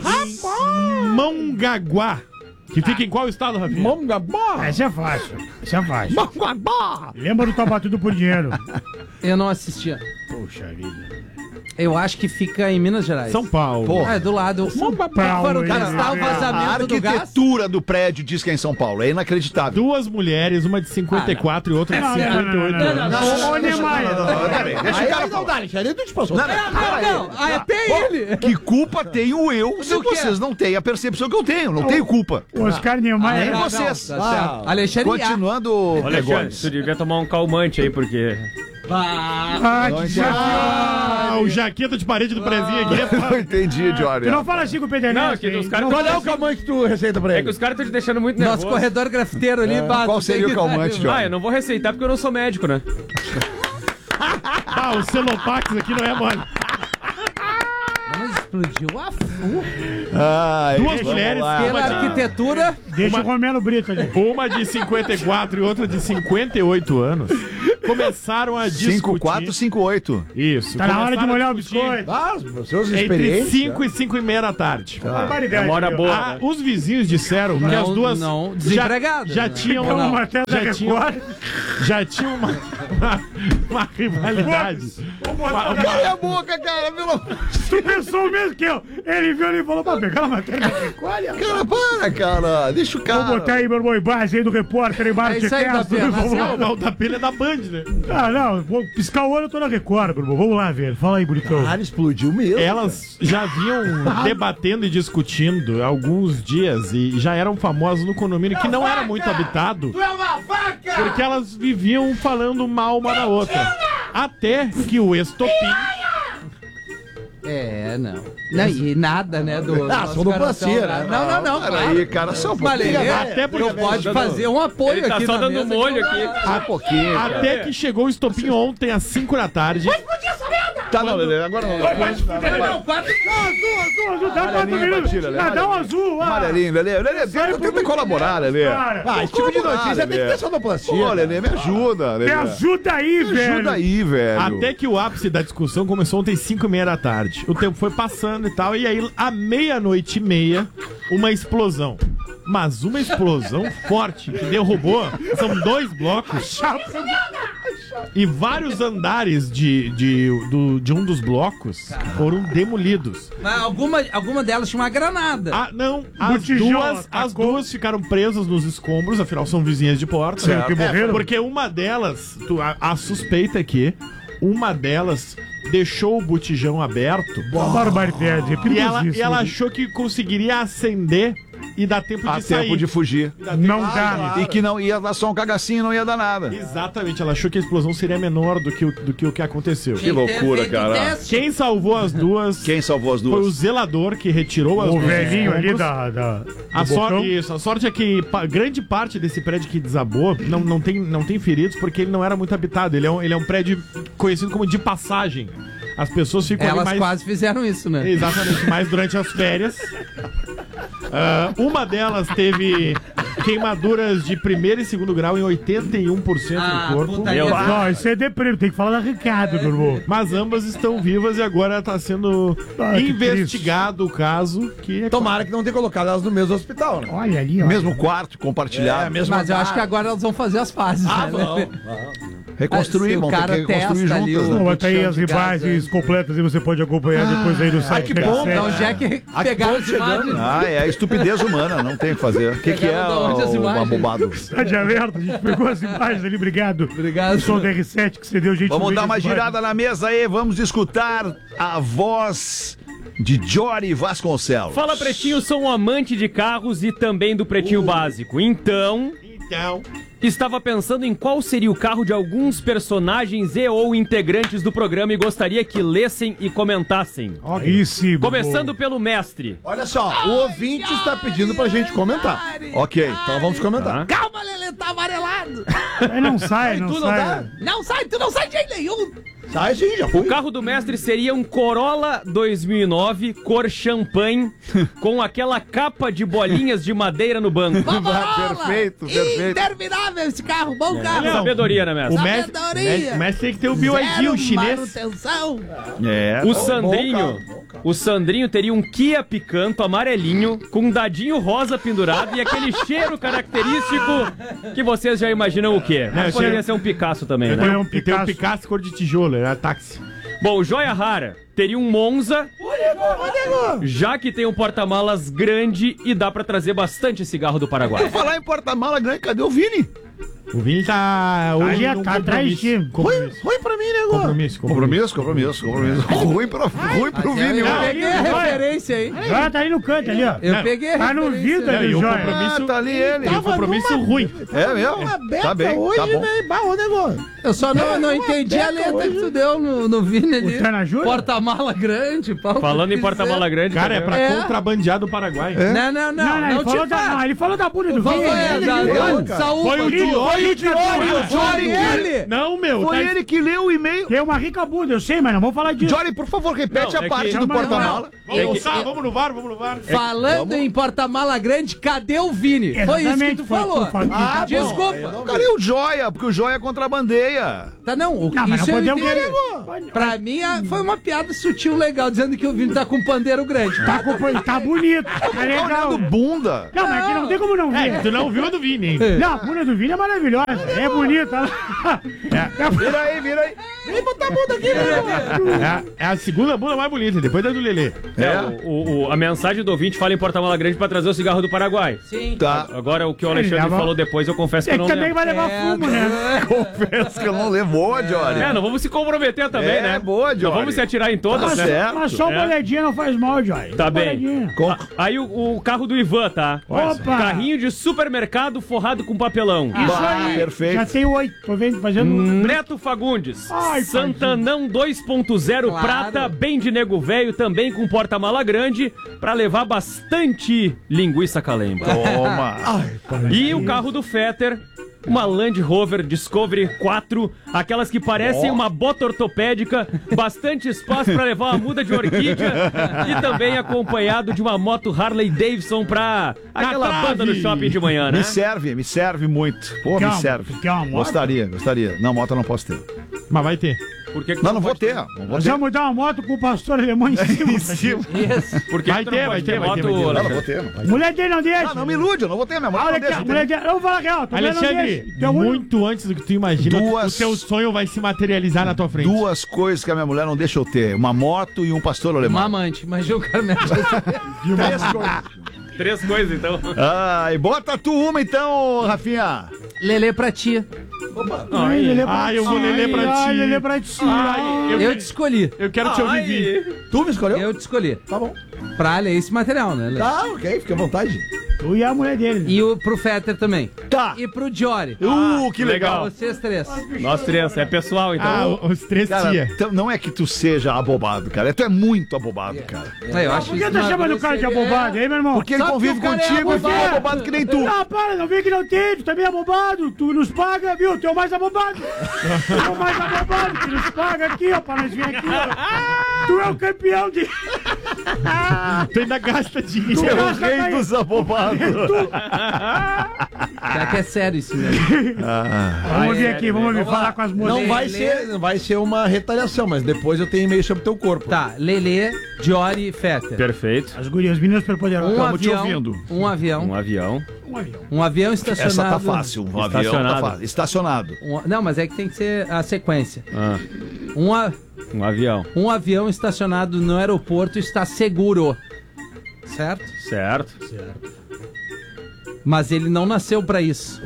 Mongaguá. Que fica em qual estado, Rafinha? Mongabá! Essa é fácil. Essa é fácil. Mongabá! Lembra do Topa Tudo por Dinheiro? Eu não assistia. Poxa vida. Eu acho que fica em Minas Gerais. São Paulo. Pô. Ah, é do lado. São Paulo, Foram hein? testar o A vazamento do gás. arquitetura do prédio diz que é em São Paulo. É inacreditável. Duas mulheres, uma de cinquenta e quatro e outra de Não, não, cinquenta e não, oito não, não, anos. não. Ô, Niemeyer. Peraí, deixa o Aí cara não falar. dá, Alexandre. Tu te passou. Não, não, Ah, não, ah, é tem ele. Que culpa tenho eu se Do quê? vocês não têm a percepção que eu tenho? Não tenho culpa. O Oscar Niemeyer. nem Ah, não, vocês. tá certo. Alexandre Iá. Continuando, Alexandre, Pegões. tu devia tomar um calmante aí, porque... Ah, que desafio. Ah, o jaqueta de parede do prezinho aqui. Não entendi, Jory. Tu não fala assim com o Pedernete. Não, que os caras... Qual é o calmante que tu receita pra É ele? que os caras estão te deixando muito nervoso. Nosso corredor grafiteiro ali. bah, Qual tu seria tem o que- calmante, Jory? Ah, eu não vou receitar porque eu não sou médico, né? Ah, o Celopax aqui não é mole. Mas explodiu a fu. Ai, Duas vamos mulheres, lá. Pela uma de, arquitetura. Deixa o Romero Brito ali. uma de cinquenta e quatro e outra de cinquenta e oito anos, começaram a discutir... cinco quatro cinco oito. Isso. Tá na hora de começaram a molhar o discutir biscoito. Ah, os seus Entre experiências. cinco e cinco e meia da tarde. Barbaridade. É uma hora meu. boa. Ah, os vizinhos disseram que Não, as duas não, já, desempregadas, já né? tinham Então, não, uma matéria da já tinham, Record. já tinham uma, uma, uma rivalidade. Cala a boca, cara, pelo amor. Tu pensou mesmo que eu. Ele viu ali e falou: pra pegar a matéria da Record. Cara, para, cara. Deixa o Vou cara. botar aí meu irmão embaixo aí do repórter embaixo É de isso aí, casa. Gabriel, Vamos lá. Marcelo. O da pilha é da Band, né? Ah, não, vou piscar o olho, eu tô na Record, meu irmão. Vamos lá, velho. Fala aí, bonitão. Cara, explodiu mesmo. Elas já vinham debatendo e discutindo há alguns dias e já eram famosas no condomínio que não era muito habitado. Porque elas viviam falando mal uma da outra. Até que o estopim. É, não. Não, e nada, né? Do, Ah, nosso sonoplastia, garotão lá. né? Não, não, não. Para claro. aí, cara, só um Mas, pouquinho. Lelê, Até porque não pode fazer um apoio Ele tá aqui só na dando mesa molho que não aqui. dá. Só um pouquinho. cara. Até que chegou o estopim ontem às cinco da tarde. Tá, não, Lelê, agora não. Não, azul, azul, dá quatro Amarelinho, minutos. Batira, Lelê, Ah, dá um amarelinho. azul. ah. Amarelinho, Lelê. Lelê, tenta, tenta colaborar, Lelê. Cara, Ah, esse tipo de notícia tem que ter sonoplastia. Ô, Lelê, me ajuda, Lelê. me ajuda aí, Me velho. ajuda aí, velho. Até que o ápice da discussão começou ontem às cinco e meia da tarde. O tempo foi passando e tal, e aí, à meia-noite e meia, uma explosão. Mas uma explosão forte que derrubou, são dois blocos e vários andares de, de, do- de um dos blocos foram demolidos. Mas alguma, alguma delas tinha uma granada. Ah, não, as Botijão duas, as atacou. duas ficaram presas nos escombros, afinal são vizinhas de porta. Certo. Que morreram? Porque uma delas, tu- a, a suspeita é que uma delas deixou o botijão aberto Barbaridade, é e ela, perigosíssimo. e ela achou que conseguiria acender e dar tempo de Há sair. tempo de fugir. Não dá. E que não ia dar só um cagacinho, não ia dar nada. Exatamente, ela achou que a explosão seria menor do que o, do que, o que aconteceu. Que loucura, Feito cara. teste. Quem salvou as duas Quem salvou as foi o duas? zelador que retirou as O duas velhinho ali escombros. da. da A, do sor- bocão. isso, a sorte é que pa- grande parte desse prédio que desabou não, não, tem, não tem feridos porque ele não era muito habitado. Ele é um, ele é um prédio conhecido como de passagem. As pessoas ficam ali Elas mais... quase fizeram isso, né? Exatamente, mais durante as férias. Ah, uma delas teve queimaduras de primeiro e segundo grau em oitenta e um por cento Ah, do corpo. putaria. Meu Não, isso é deprimido, tem que falar da Ricardo, meu irmão. Mas ambas estão vivas e agora está sendo Ah, que investigado o caso. Que é Tomara que não tenha colocado elas no mesmo hospital, né? Olha ali, ó. Mesmo quarto, compartilhado. mesmo Mas eu andar. acho que agora elas vão fazer as fases, Ah, né? vão. Reconstruir, Ah, se o vão cara ter que reconstruir testa ali juntas. o- né? Não, vai tá aí as de casa. imagens completas e você pode acompanhar depois aí no site. que da bom, série. Então, já que pegaram as imagens. Ah, é a estupidez humana, não tem o que fazer. O que, que é Pegaram da onde as o imagens? abobado? Cidade aberta, a gente pegou as imagens ali, obrigado. Obrigado. O som do R sete que você deu, gente. Vamos no dar vídeo uma das imagens. girada na mesa aí, vamos escutar a voz de Jory Vasconcelos. Fala, Pretinho, sou um amante de carros e também do Pretinho Básico. Então, Então, estava pensando em qual seria o carro de alguns personagens e ou integrantes do programa e gostaria que lessem e comentassem. Isso, Começando pelo mestre. Olha só, o ouvinte está pedindo pra gente comentar. Ok. Então vamos comentar. Tá? Calma, Lelê, tá amarelado. Aí não sai, Aí não tu não sai. dá? Não sai, tu não sai de jeito nenhum. Sai sim, já O foi. carro do mestre seria um Corolla dois mil e nove, cor champanhe, com aquela capa de bolinhas de madeira no banco. Vamborola. Perfeito, perfeito. Interminável esse carro, bom carro. Sabedoria, né, mestre? o mestre, Sabedoria. o mestre tem que ter o B Y D, o chinês. Manutenção. É. O Bom Sandrinho, carro, bom carro. o Sandrinho teria um Kia Picanto amarelinho com um dadinho rosa pendurado e aquele cheiro característico que vocês já imaginam o quê? Mas Não, poderia cheiro- ser um Picasso também, Foi né? um E tem um Picasso. Picasso cor de tijolo, era táxi. Bom, joia rara. Teria um Monza, já que tem um porta-malas grande e dá pra trazer bastante cigarro do Paraguai. Vou falar em porta-mala grande, cadê o Vini? O Vini tá hoje Aí, num tá atrás de ti. compromisso. Ruim pra mim, nego. Compromisso, Compromisso, compromisso, compromisso. Ruim pro, ruim pro Vini. Eu hoje. peguei a referência aí. Joia tá ali no canto, ali, ó. Eu peguei a Tá no referência. vidro Não, ali, e o Joia. compromisso, Ah, tá ali ele. e o compromisso ruim. É mesmo? Uma beta Tá bem, hoje, tá bom. velho. Bah, ô, nego. Eu só não, não entendi a letra que tu deu no, no Vini ali. O Tanajura? Porta-mala grande, pau. Falando em porta-mala grande, Cara, é cadê? pra É. contrabandear do Paraguai. Não, não, não. Não, não, ele, Não falou te da, não, faz. ele falou da bunda do Falou, Vini. é, da, da, Saúl. Foi o Diori, Foi o Diori. Foi ele. Não, meu. Foi tá- ele que leu o e-mail. Tem uma rica bunda, eu sei, mas não vamos falar disso. Jory, por favor, repete Não, a é parte que- do Não, porta-mala. Vamos É que- almoçar, vamos no VAR, vamos no VAR. Falando em porta-mala grande, cadê o Vini? Foi isso que Exatamente, tu foi- falou. foi- foi- Ah, foi- desculpa. Cadê o Joia? Porque o Joia contrabandeia. Tá, não. O, Não, mas isso não eu podemos entendi. querer. Pra mim, a- foi uma piada sutil legal, dizendo que o Vini tá com um pandeiro grande. Tá, com- tá bonito, tá legal. Olhando bunda. Não, mas aqui não tem como não ver. É, tu não viu a do Vini, hein? Não, a bunda do Vini é maravilhosa, é bonita. Vira aí, vira aí. Vem botar a bunda aqui, nego. É, é a segunda bunda mais bonita, depois da do Lelê. É, o, o- o- a mensagem do ouvinte fala em porta-mala grande pra trazer o cigarro do Paraguai. Sim. Tá. Agora, o que o Alexandre leva- falou depois, eu confesso que É eu que não também lembro. vai levar É, fumo, né? Confesso que eu não levou, Jory. É, não vamos se comprometer também, É, né? boa, Não Jory. vamos se atirar em todas, Tá né? certo. Mas só uma É. olhadinha não faz mal, Joy. Tá Uma bem. olhadinha. Com- Aí o, o carro do Ivan, tá? Opa! Carrinho de supermercado forrado com papelão. Isso Bah, aí. perfeito. Já tem oito, tô vendo, fazendo... Neto Fagundes, Ai, Santanão dois ponto zero Claro. prata, bem de nego velho, também com porta-mala grande, pra levar bastante linguiça calemba. Toma. E o carro do Fetter, uma Land Rover Discovery quatro, aquelas que parecem uma bota ortopédica, bastante espaço pra levar uma muda de orquídea e também acompanhado de uma moto Harley Davidson pra aquela trave. banda no shopping de manhã, né? Me serve, me serve muito. Pô, Quer me uma- serve. quer uma moto? Gostaria, gostaria. Não, moto eu não posso ter. Mas vai ter. Por que que Não, tu não vou pode ter. Não vou Nós ter. vamos dar uma moto com o pastor alemão em cima. Em cima. Isso. Por que Vai que tu ter, não vai pode ter, vai ter, vai ter. Não, não Alexandre? vou ter. Não, vai. Mulher dele não deixa. Ah, não me ilude, eu não vou ter. Minha mulher Olha não aqui, deixa. a mulher dele... Eu vou falar real, tua mulher não deixa. Alexandre, Teu mulher- muito antes do que tu imagina, Duas- o teu sonho vai se materializar na tua frente. Duas coisas que a minha mulher não deixa eu ter: uma moto e um pastor Uma alemão. amante. Imagina o cara me Três coisas. Três coisas, então. Ai, bota tu uma então, Rafinha. Lelê pra ti. Ai, Lelê pra Ai, eu ti. vou Lelê pra Ai, ti. Lelê pra ti. Ai, eu, Eu te escolhi. eu quero te ouvir, Vini. Tu me escolheu? Eu te escolhi. Tá bom. Pra ler esse material, né, Lelê? Tá, ok, fica à vontade. Tu e a mulher dele. E o, pro Fetter também. Tá. E pro Jory. Uh, que legal. legal. Vocês três. Nós três, é pessoal, então. Ah, o- os três Cara, tia. então, não é que tu seja abobado, cara. Tu é muito abobado, cara. É, eu acho Por que isso tá uma chamando o cara de grosseria. abobado aí, meu irmão? Porque ele Sabe convive que o cara é contigo e abobado. fica abobado que nem tu. Não, para, não vem que não tem, tu também é abobado, tu nos paga, viu? Tu é o mais abobado. Tu é o mais abobado, que nos paga aqui, ó, pra nós vir aqui, ó. Tu é o campeão de... Tu ainda gasta dinheiro. Tu é o Nossa, rei tá aí. dos abobados. Será que é sério isso mesmo? Vamos vir aqui, vamos vir falar com as moças. Não vai, Lelê. ser, não vai ser uma retaliação, mas depois eu tenho e-mail sobre o teu corpo. Tá, Lelê, Jory e Fetter. Perfeito. As gurias, meninas superpoderosas. Um Tamo te avião, ouvindo. um avião, Um avião. Um avião. um avião estacionado. Essa tá fácil. Um avião tá Estacionado. fácil. Estacionado. Um- não, mas é que tem que ser a sequência. Ah, Um, a- um avião. um avião estacionado no aeroporto está seguro. Certo? Certo. Mas ele não nasceu pra isso.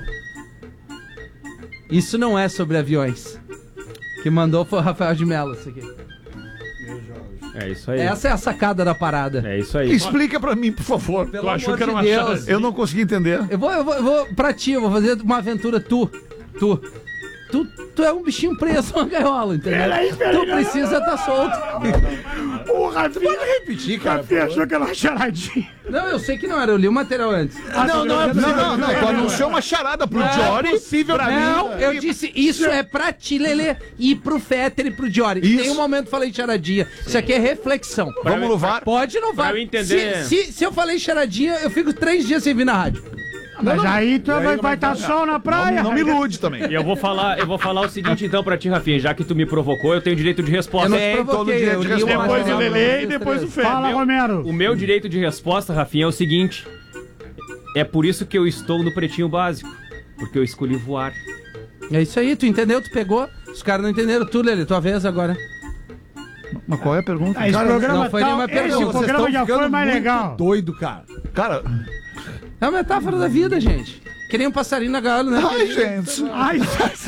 Isso não é sobre aviões. Que mandou foi o Rafael de Mello, isso aqui. É isso aí. Essa é a sacada da parada. É isso aí. Explica pra mim, por favor. Pelo Tu achou amor que era de uma Deus. chance? Eu não consegui entender. Eu vou, eu vou, eu vou pra ti, eu vou fazer uma aventura tu. Tu. Tu, tu é um bichinho preso numa gaiola, entendeu? Peraí, peraí, tu não, precisa estar solto. O Rafinha, Repetir, cara. Rafinha achou que era uma charadinha. Não, eu sei que não era, eu li o material antes. Não, não, é não, não, não. Tu anunciou uma charada pro Jory. Possível, pra não, mim. eu disse, isso é pra ti, Lelê, e pro Fetter e pro Jory. Em Isso. nenhum momento falei charadinha. Isso aqui é reflexão. Vamos no VAR. Pode não vai. eu entender- Se, se, se eu falei charadinha, eu fico três dias sem vir na rádio. Mas aí tu vai vai estar sol na praia. Não, não me ilude também. E eu vou falar, eu vou falar o seguinte então pra ti, Rafinha, já que tu me provocou, eu tenho direito de resposta. Eu não te Tem todo provoquei, direito eu de li o resposta. Depois o material Lelê pra e vocês depois o três. Fê. Fala, Romero. O meu direito de resposta, Rafinha, é o seguinte. É por isso que eu estou no Pretinho Básico. Porque eu escolhi voar. É isso aí, tu entendeu? Tu pegou? Os caras não entenderam tu, Lelê, tua vez agora. Mas qual é a pergunta? Ah, esse Cara, programa, não foi tal- nenhuma esse pergunta. Vocês programa estão já foi ficando mais muito legal. doido, cara. Cara, É uma metáfora da vida, gente. Que nem um passarinho na gaiola, né? ai, gente. Ai,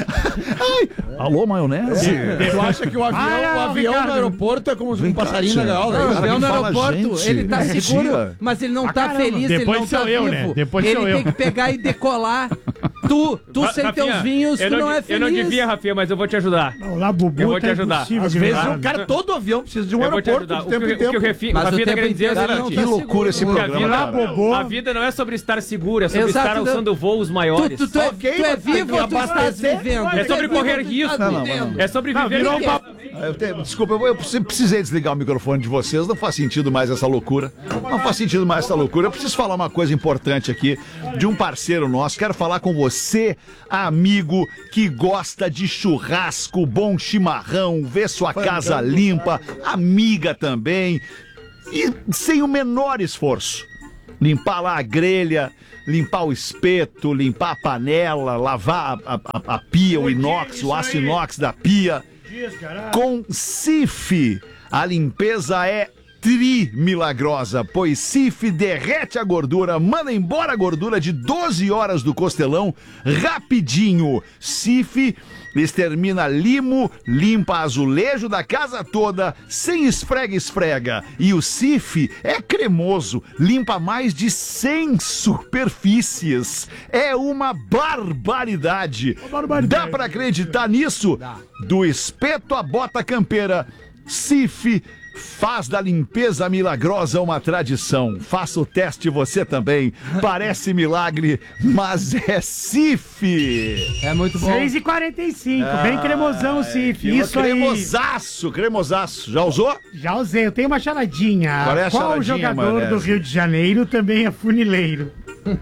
Ai. Alô, maionese? Tu acha que o avião, Ah, não, o avião Ricardo. no aeroporto é como um passarinho na cá, gaiola? Não, é o isso? cara avião que no fala, aeroporto, gente, ele tá que seguro, dia. mas ele não Ah, tá caramba. feliz, ele Depois não sou tá eu, vivo. né? Depois ele sou tem eu. que pegar e decolar. Tu, tu sem Rafinha, teus vinhos, eu tu não, de- é feliz. Eu não devia, Rafinha, mas eu vou te ajudar. não, lá, Bubu, Eu vou te tá ajudar. impossível Às de vezes lembrar. o cara, todo avião precisa de um Eu vou te aeroporto ajudar. de O que, tempo em o que o tempo. Rafinha, Mas o Rafinha tá tempo querendo dizer é o inteiro ele não seguinte. Que tá loucura esse seguro. programa, Lá, cara. Bobô. A vida não é sobre estar seguro, é sobre Exato, estar né? usando voos Tu, maiores. tu, tu, é, Ok, tu é mas tem vivo que ou tu estás abastecer. vivendo? É sobre Tu é correr vivo ou tu risco. estás Não, não, vivendo? É sobre Não, viver virou no um tempo. papo. Eu te- desculpa, eu, eu precisei desligar o microfone de vocês, não faz sentido mais essa loucura. Não faz sentido mais essa loucura. Eu preciso falar uma coisa importante aqui de um parceiro nosso. Quero falar com você, amigo que gosta de churrasco, bom chimarrão, ver sua casa limpa, amiga também, e sem o menor esforço. Limpar lá a grelha, limpar o espeto, limpar a panela, lavar a, a- a pia, o inox, o aço inox da pia. Com Cif, a limpeza é tri milagrosa, pois Cif derrete a gordura, manda embora a gordura de doze horas do costelão rapidinho. Cif extermina limo, limpa azulejo da casa toda, sem esfrega-esfrega. E o Cif é cremoso, limpa mais de cem superfícies. É uma barbaridade. barbaridade. Dá pra acreditar nisso? Do espeto à bota campeira, Cif faz da limpeza milagrosa uma tradição. Faça o teste você também. Parece milagre, mas é Cif. É muito bom. seis e quarenta e cinco, bem cremosão, Cif. Isso aí. Cremosaço, cremosaço. Já usou? Já usei, eu tenho uma charadinha. Qual é a Qual charadinha, jogador maionese? do Rio de Janeiro também é funileiro?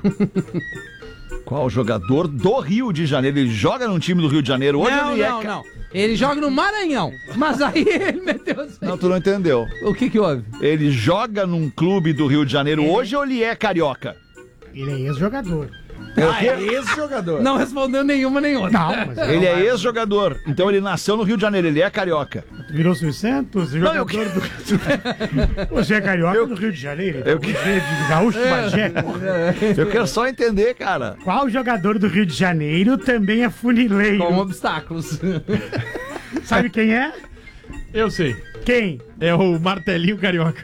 Qual jogador do Rio de Janeiro? Ele joga num time do Rio de Janeiro. Hoje Não, ele não, é... ca- não. Ele joga no Maranhão. Mas aí ele meteu assim. Não, tu não entendeu. O que que houve? Ele joga num clube do Rio de Janeiro hoje ou ele é carioca? Ele é ex-jogador. Ah, é esse jogador. Não respondeu nenhuma nem outra. Não, mas Ele é ex-jogador. Então ele nasceu no Rio de Janeiro, ele é carioca. virou Silvio Santos, eu jogador que- do... Você é carioca do Rio de Janeiro? Eu Eu que- de Gaúcho Bagé. Eu quero só entender, cara. Qual jogador do Rio de Janeiro também é funileiro? Com obstáculos. Sabe quem é? Eu sei. Quem? É o Martelinho Carioca.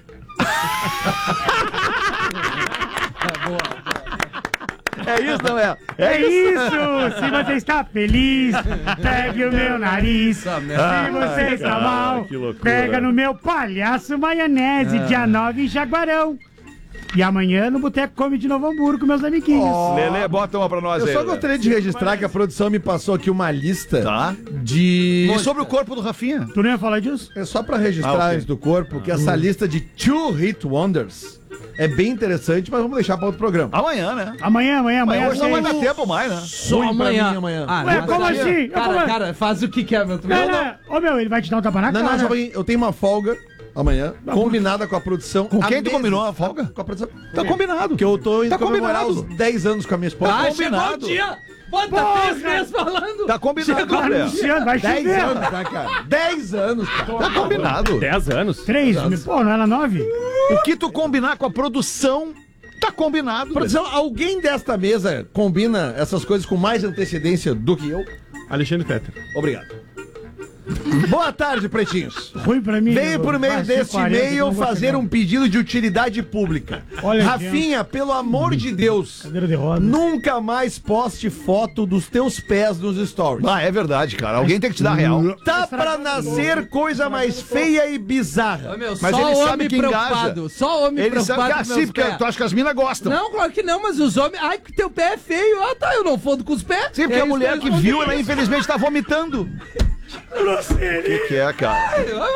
É isso, não é? É isso! Se você está feliz, pegue o meu nariz. Se você está mal, que loucura. pega no meu palhaço maionese, dia nove em Jaguarão. E amanhã no Boteco Come de Novo Hamburgo com meus amiguinhos. Lelê, bota uma pra nós Eu aí. só Lelê. gostaria de registrar que a produção me passou aqui uma lista Tá. de... E sobre o corpo do Rafinha? Tu não ia falar disso? É só pra registrar Ah, ok. antes do corpo que essa lista de Two Hit Wonders é bem interessante, mas vamos deixar pra outro programa. Amanhã, né? Amanhã, amanhã, amanhã. Mas hoje não vai seis. dar tempo mais, né? Só Ruim pra amanhã. mim amanhã. Ah, Ué, não, como mas- assim? Cara, Como é? cara, faz o que quer, meu. Tu Não, viu? não. Ô, meu, ele vai te dar um tapa na Não, cara. não, só pra- eu tenho uma folga amanhã, combinada com a produção. Com há quem tu meses. combinou a folga? Com a produção. Tá combinado. Que eu tô indo Tá comemorar combinado. os dez anos com a minha esposa. Ah, combinado. chegou o dia. Bota Porra. três meses falando. Tá combinado, Tá Lelê. anunciando, vai dez chover. anos, né, cara? dez anos, cara. Tá combinado. dez anos. Três, pô, não era nove? O que tu combinar com a produção, tá combinado. Produção, alguém desta mesa combina essas coisas com mais antecedência do que eu? Alexandre Fetter. Obrigado. Boa tarde, pretinhos. Ruim pra mim. Veio por meio Vai, deste quarenta, e-mail não vou fazer chegar. um pedido de utilidade pública. Olha, Rafinha, pelo amor de Deus, Cadeira de rodas. nunca mais poste foto dos teus pés nos stories. Ah, é verdade, cara. Alguém tem que te dar real. Tá pra nascer coisa mais feia e bizarra. Ô, meu, Mas só ele sabe homem que engaja. preocupado. Só homem Ele sabe preocupado que com assim, meus porque pés. tu acha que as minas gostam. Não, claro que não, mas os homens... Ai, que teu pé é feio. Ah, tá, eu não fodo com os pés. Sim, porque É a isso mulher eu que respondi. viu, ela infelizmente tá vomitando. Grosseria. O que, que é, cara?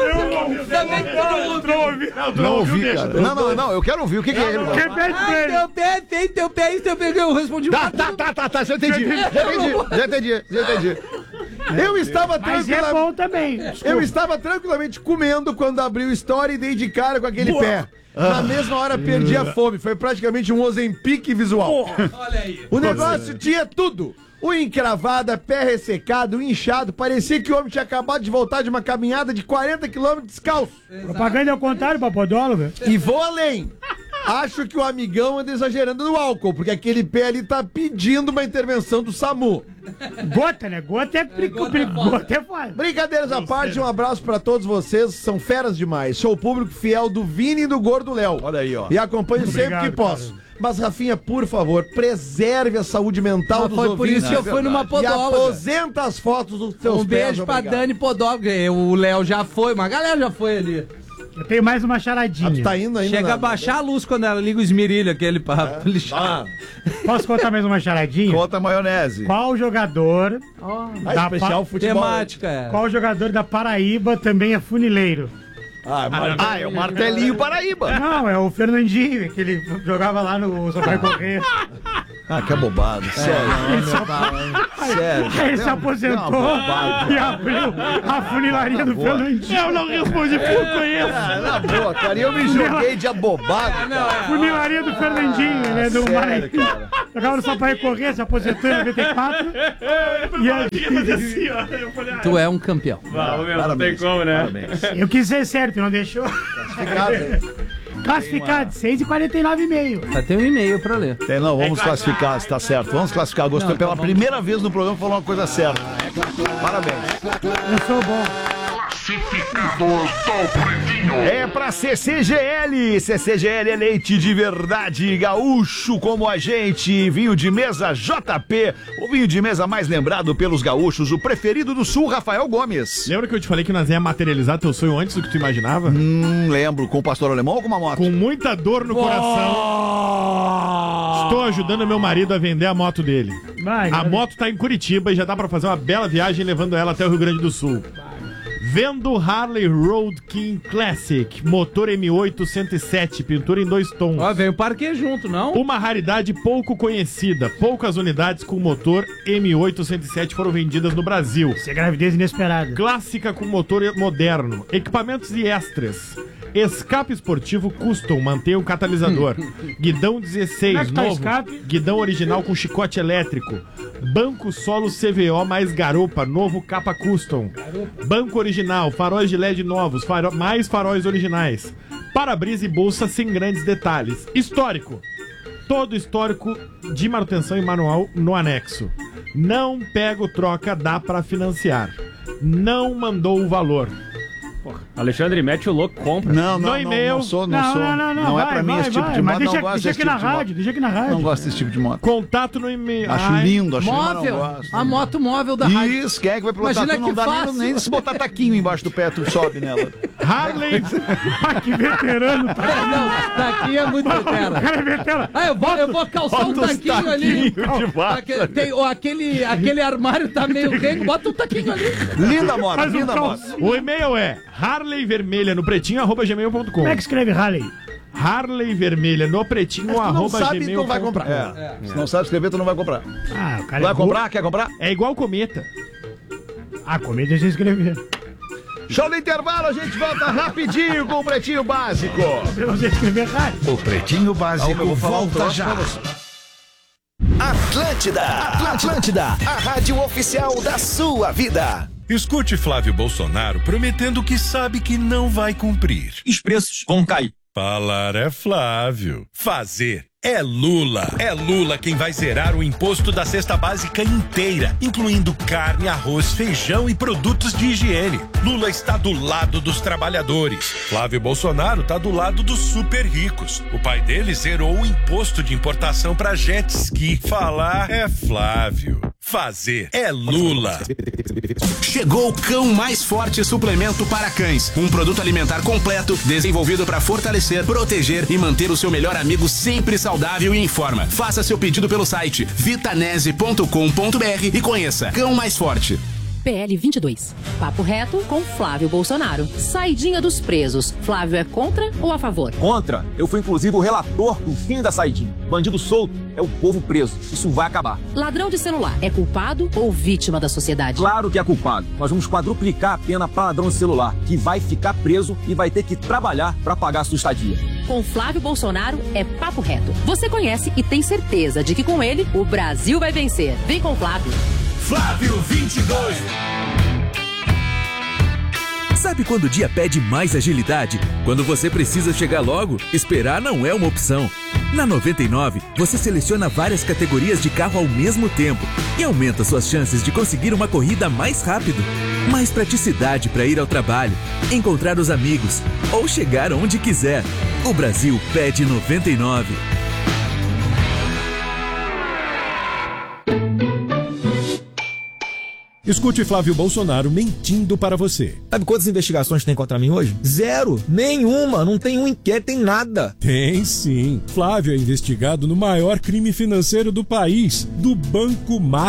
Também todo mundo... Não ouvi. Não ouvi, cara. Não, não, não, eu quero ouvir. O que, que é ele? Quem pede pra Ai, ele? teu pé é feio, teu pé é isso, teu pé... Eu respondi... Tá, tá, tá, tá, tá, já entendi. Já entendi, já entendi, já entendi. Eu estava Mas é tranquila... bom também. Eu estava tranquilamente comendo quando abri o story e dei de cara com aquele pé. Na mesma hora perdi a fome. Foi praticamente um Ozempic visual. Olha aí. O negócio tinha tudo. unha encravada, pé ressecado, inchado. Parecia que o homem tinha acabado de voltar de uma caminhada de quarenta quilômetros descalço. Propaganda ao contrário pra podóloga. E vou além. Acho que o amigão anda exagerando no álcool, porque aquele pé ali tá pedindo uma intervenção do SAMU. Gota, né? Gota é perigo. Gota é foda. Brincadeiras à parte, um abraço pra todos vocês, são feras demais. Sou o público fiel do Vini e do Gordo Léo. Olha aí, ó. E acompanho sempre Obrigado, que posso. cara. Mas, Rafinha, por favor, preserve a saúde mental Mas dos foi por ouvintes. isso que eu fui numa E podóloga. aposenta as fotos dos teus Um pés, beijo pra obrigado. Dani Podóloga. O Léo já foi, uma galera já foi ali. Eu tenho mais uma Ah, charadinha. tu tá indo ainda? Chega na- a baixar a luz quando ela liga o esmerilho aquele pra lixar. Ah, Posso contar mais uma charadinha? Conta a maionese. Qual jogador Ó, ah, da especial pa- futebol. temática, é. Qual jogador da Paraíba também é funileiro? Ah, mas... Ah, é o Martelinho Paraíba. Não, é o Fernandinho, que ele jogava lá no Sampaio Correia. Ah, que abobado. Sério. Sério. Aí ele se aposentou e abriu a funilaria do Fernandinho. Eu não respondi por conheço. Ah, na boa, cara. Eu me joguei de abobado. cara. Funilaria do Fernandinho, ele é do Sério, Maranhão. cara. Jogava no Sampaio Correia, se aposentou em noventa e quatro. E aí, Tu é um campeão. Vamos, meu, não tem como, né? Parabéns. eu quis ser certo, não deixou. Classificado, seis e quarenta e nove e meio. Tá, tem um e-mail pra ler. Tem, não, vamos classificar, se tá certo. Vamos classificar. Gostei Não, tá pela bom. primeira vez no programa falou uma coisa certa. Parabéns. Eu sou bom. É pra C C G L. C C G L é leite de verdade, gaúcho como a gente. Vinho de mesa J P, o vinho de mesa mais lembrado pelos gaúchos, o preferido do Sul, Rafael Gomes. Lembra que eu te falei que nós ia materializar teu sonho antes do que tu imaginava? Hum, lembro, com o pastor alemão ou com uma moto? Com muita dor no coração, estou ajudando meu marido a vender a moto dele. Vai, A vai. moto tá em Curitiba e já dá pra fazer uma bela viagem levando ela até o Rio Grande do Sul. Vendo Harley Road King Classic, motor M oito cento e sete, pintura em dois tons. Ó, vem o parque junto, não? Uma raridade pouco conhecida. Poucas unidades com motor M oito cento e sete foram vendidas no Brasil. Isso é gravidez inesperada. Clássica com motor moderno. Equipamentos e extras. Escape esportivo custom, mantém o catalisador. Guidão dezesseis, Como é que tá o novo. escape? Guidão original com chicote elétrico. Banco solo C V O mais garupa, novo capa custom. Banco original, faróis de L E D novos, faro- mais faróis originais. Para-brisa e bolsa sem grandes detalhes. Histórico. Todo histórico de manutenção e manual no anexo. Não pega o troca, dá pra financiar. Não mandou o valor. Alexandre, mete o louco, compra. Não, não, No não, e-mail. não sou, não, Não, sou. não, não, não, é vai, pra mim vai, esse tipo vai, de mas moto, deixa, não gosto deixa desse aqui na tipo de moto. rádio, deixa aqui na rádio. Não gosto desse tipo de moto. Contato no e-mail. Acho Ai, lindo, acho lindo, mas Móvel. não gosto. A moto móvel da rádio. Isso, quem é que vai pilotar? Imagina Tu não que dá nem, fácil. nem se botar taquinho embaixo do pé, tu sobe nela. Harley. Ah, que veterano, tá? Não, daqui é muito O veterano. cara é veterano. Ah, eu vou, eu vou calçar um bota os taquinho ali. taquinhos de vaca. Aquele, tem, ó, aquele, aquele armário tá meio rengo, bota um taquinho ali. Linda moto, Faz um linda moto. calço. O e-mail é harley vermelha no pretinho arroba gmail ponto com. Como é que escreve Harley? Harley vermelha no pretinho Mas tu não arroba sabe, gmail tu vai ponto com. comprar. É, se não sabe escrever, tu não vai comprar. Ah, o cara Vai é comprar? Quer comprar? É igual cometa. burro. Ah, comida deixa eu escrever. Show do intervalo, a gente volta rapidinho com o Pretinho Básico. Eu não sei escrever Harley. O Pretinho Básico volta já. Atlântida, Atlântida, a rádio oficial da sua vida. Escute Flávio Bolsonaro prometendo que sabe que não vai cumprir. Os preços vão cair. Falar é Flávio. Fazer é Lula. É Lula quem vai zerar o imposto da cesta básica inteira, incluindo carne, arroz, feijão e produtos de higiene. Lula está do lado dos trabalhadores. Flávio Bolsonaro está do lado dos super ricos. O pai dele zerou o imposto de importação para jet ski. Falar é Flávio. Fazer é Lula. Chegou o Cão Mais Forte Suplemento para Cães, um produto alimentar completo desenvolvido para fortalecer, proteger e manter o seu melhor amigo sempre saudável e em forma. Faça seu pedido pelo site vitanese ponto com ponto br e conheça Cão Mais Forte. P L vinte e dois. Papo reto com Flávio Bolsonaro. Saidinha dos presos. Flávio é contra ou a favor? Contra. Eu fui inclusive o relator do fim da saidinha. Bandido solto é o povo preso. Isso vai acabar. Ladrão de celular é culpado ou vítima da sociedade? Claro que é culpado. Nós vamos quadruplicar a pena para ladrão de celular, que vai ficar preso e vai ter que trabalhar para pagar a sua estadia. Com Flávio Bolsonaro é papo reto. Você conhece e tem certeza de que com ele o Brasil vai vencer. Vem com o Flávio. Flávio vinte e dois. Sabe quando o dia pede mais agilidade? Quando você precisa chegar logo, esperar não é uma opção. Na noventa e nove, você seleciona várias categorias de carro ao mesmo tempo e aumenta suas chances de conseguir uma corrida mais rápido. Mais praticidade para ir ao trabalho, encontrar os amigos ou chegar onde quiser. O Brasil pede noventa e nove. Escute Flávio Bolsonaro mentindo para você. Sabe quantas investigações tem contra mim hoje? Zero. Nenhuma. Não tem um inquérito, tem nada. Tem sim. Flávio é investigado no maior crime financeiro do país, do Banco Master.